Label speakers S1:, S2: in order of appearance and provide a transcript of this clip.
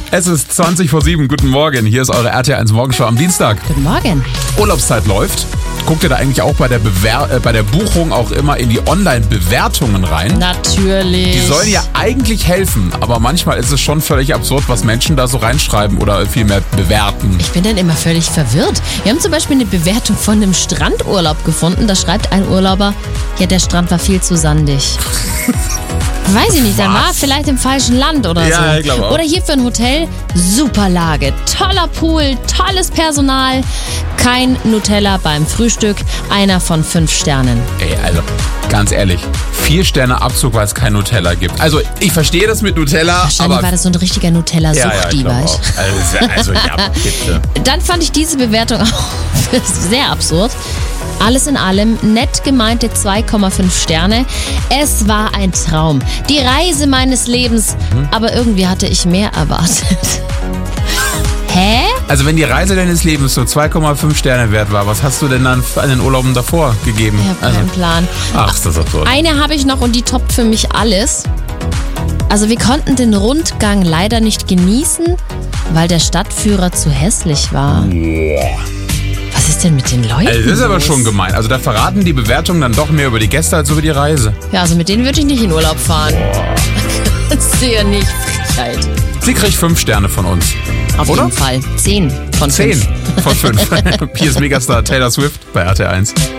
S1: Es ist 20:07. Guten Morgen. Hier ist eure RTL1 Morgenshow am Dienstag.
S2: Guten Morgen.
S1: Urlaubszeit läuft. Guckt ihr da eigentlich auch bei der Buchung auch immer in die Online-Bewertungen rein?
S2: Natürlich.
S1: Die sollen ja eigentlich helfen, aber manchmal ist es schon völlig absurd, was Menschen da so reinschreiben oder vielmehr bewerten.
S2: Ich bin dann immer völlig verwirrt. Wir haben zum Beispiel eine Bewertung von einem Strandurlaub gefunden. Da schreibt ein Urlauber, ja, der Strand war viel zu sandig. Weiß ich nicht, dann war er vielleicht im falschen Land oder so.
S1: Ja, ich glaube auch.
S2: Oder hier für ein Hotel, super Lage, toller Pool, tolles Personal, kein Nutella beim Frühstück, einer von 5 Sternen.
S1: Ey, also, ganz ehrlich, 4 Sterne Abzug, weil es kein Nutella gibt. Also, ich verstehe das mit Nutella,
S2: Wahrscheinlich
S1: aber...
S2: war das so ein richtiger Nutella-Suchti,
S1: ja,
S2: weißt
S1: du? Also, ja, bitte.
S2: Dann fand ich diese Bewertung auch sehr absurd. Alles in allem nett gemeinte 2,5 Sterne. Es war ein Traum. Die Reise meines Lebens. Aber irgendwie hatte ich mehr erwartet. Hä?
S1: Also, wenn die Reise deines Lebens so 2,5 Sterne wert war, was hast du denn dann an den Urlauben davor gegeben?
S2: Ich habe keinen Plan.
S1: Ach, ist das absurd.
S2: Eine habe ich noch und die toppt für mich alles. Also wir konnten den Rundgang leider nicht genießen, weil der Stadtführer zu hässlich war. Was ist denn mit den Leuten
S1: Also, das ist aber
S2: los?
S1: schon gemein. Also, da verraten die Bewertungen dann doch mehr über die Gäste als über die Reise.
S2: Ja, also mit denen würde ich nicht in Urlaub fahren. Kannst du ja nicht. Frechheit.
S1: Sie kriegt 5 Sterne von uns.
S2: Auf
S1: Oder?
S2: jeden Fall. 10 von 5.
S1: 10 von 5. Hier ist Megastar Taylor Swift bei RTL1.